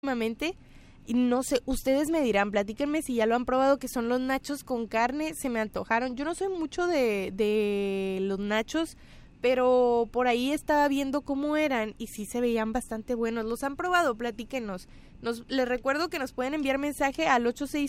próximamente. Y no sé, ustedes me dirán, platíquenme si ya lo han probado, que son los nachos con carne, se me antojaron. Yo no soy mucho de los nachos, pero por ahí estaba viendo cómo eran y sí se veían bastante buenos. ¿Los han probado? Platíquenos. Les recuerdo que nos pueden enviar mensaje al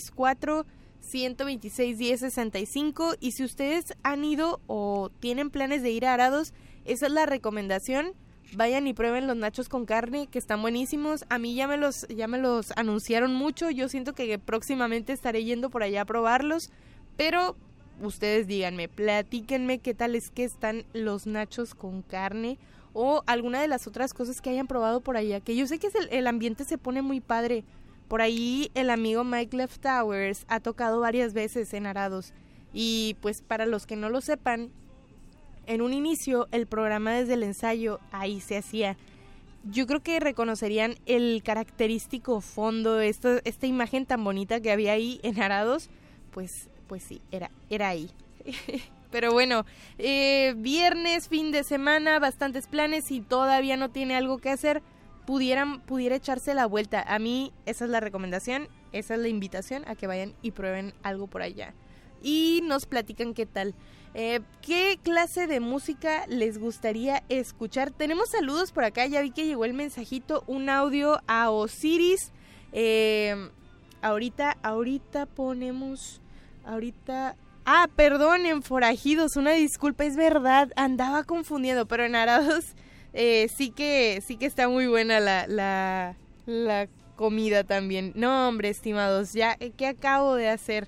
864-126-1065 y si ustedes han ido o tienen planes de ir a Arados, esa es la recomendación. Vayan y prueben los nachos con carne, que están buenísimos. A mí ya me los anunciaron mucho. Yo siento que próximamente estaré yendo por allá a probarlos. Pero ustedes díganme, platíquenme qué tal es que están los nachos con carne. O alguna de las otras cosas que hayan probado por allá. Que yo sé que el ambiente se pone muy padre. Por ahí el amigo Mike Leftovers ha tocado varias veces en Arados. Y pues para los que no lo sepan, en un inicio, el programa desde el ensayo, ahí se hacía. Yo creo que reconocerían el característico fondo, esta imagen tan bonita que había ahí en Arados, pues sí, era ahí. Pero bueno, viernes, fin de semana, bastantes planes y todavía no tiene algo que hacer, pudiera echarse la vuelta. A mí esa es la recomendación, esa es la invitación a que vayan y prueben algo por allá. Y nos platican qué tal. ¿Qué clase de música les gustaría escuchar? Tenemos saludos por acá, ya vi que llegó el mensajito, un audio a Osiris. Ahorita ponemos, perdón, Forajidos, una disculpa, es verdad, andaba confundiendo, pero en Arados sí que está muy buena la comida también. No, hombre, estimados, ya, ¿qué acabo de hacer?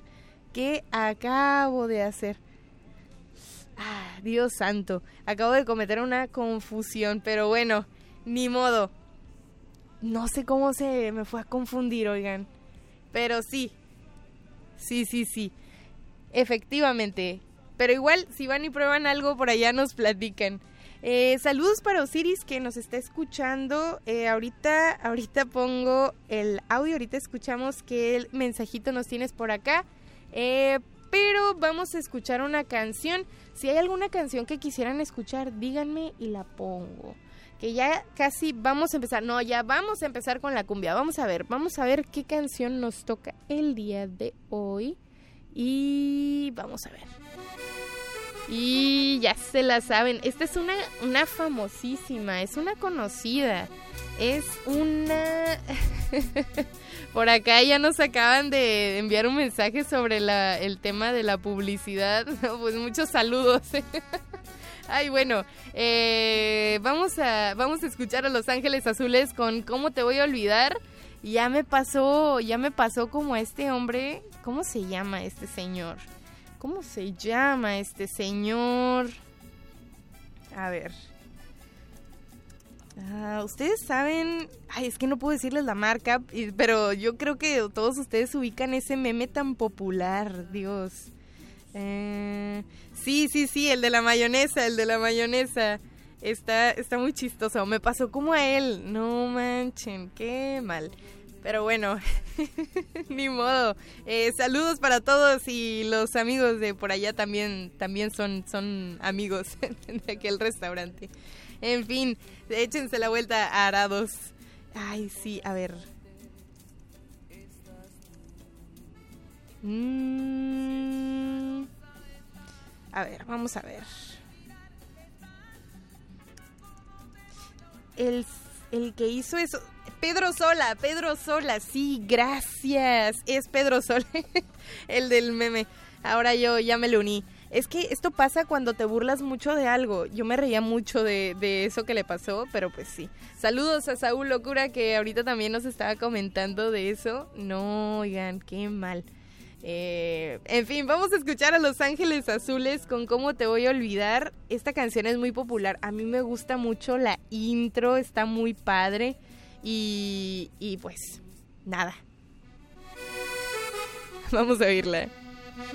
Dios santo, acabo de cometer una confusión, pero bueno, ni modo. No sé cómo se me fue a confundir, oigan. Pero sí, efectivamente. Pero igual, si van y prueban algo por allá, nos platican. Saludos para Osiris, que nos está escuchando. Ahorita pongo el audio, ahorita escuchamos qué mensajito nos tienes por acá. Pero vamos a escuchar una canción. Si hay alguna canción que quisieran escuchar, díganme y la pongo. Que ya casi vamos a empezar. No, ya vamos a empezar con la cumbia. Vamos a ver qué canción nos toca el día de hoy. Y vamos a ver. Y ya se la saben. Esta es una famosísima, es una conocida. Es una... Por acá ya nos acaban de enviar un mensaje sobre el tema de la publicidad. Pues muchos saludos. Ay, bueno, vamos a escuchar a Los Ángeles Azules con ¿Cómo te voy a olvidar? Ya me pasó como a este hombre. ¿Cómo se llama este señor? A ver. Ustedes saben, es que no puedo decirles la marca, pero yo creo que todos ustedes ubican ese meme tan popular, Dios. Sí, el de la mayonesa, está muy chistoso, me pasó como a él, no manchen, qué mal, pero bueno, ni modo. Saludos para todos y los amigos de por allá también son amigos de aquel restaurante. En fin, échense la vuelta a Arados. Ay, sí, a ver. A ver, vamos a ver. El que hizo eso, Pedro Sola, sí, gracias. Es Pedro Sola, el del meme. Ahora yo ya me lo uní. Es que esto pasa cuando te burlas mucho de algo. Yo me reía mucho de eso que le pasó, pero pues sí. Saludos a Saúl Locura, que ahorita también nos estaba comentando de eso. No, oigan, qué mal. En fin, vamos a escuchar a Los Ángeles Azules con ¿Cómo te voy a olvidar? Esta canción es muy popular. A mí me gusta mucho la intro, está muy padre. Y pues, nada. Vamos a oírla.